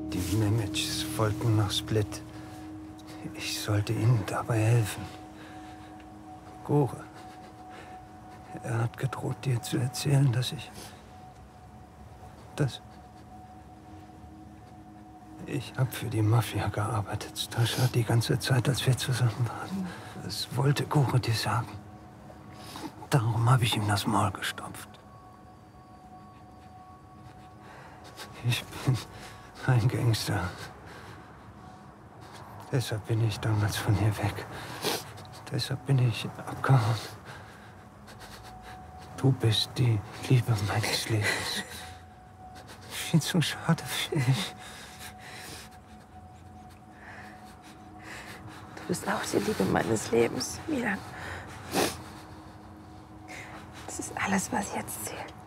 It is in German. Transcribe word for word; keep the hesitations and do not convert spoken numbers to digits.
Die Nemetschs wollten nach Split. Ich sollte ihnen dabei helfen. Gore. Er hat gedroht, dir zu erzählen, dass ich... dass... Ich habe für die Mafia gearbeitet, Stascha, die ganze Zeit, als wir zusammen waren. Das wollte Gore dir sagen. Darum habe ich ihm das Maul gestopft. Ich bin ein Gangster. Deshalb bin ich damals von hier weg. Deshalb bin ich abgehauen. Du bist die Liebe meines Lebens. Viel zu schade für mich. Du bist auch die Liebe meines Lebens, Milan. Das ist alles, was jetzt zählt.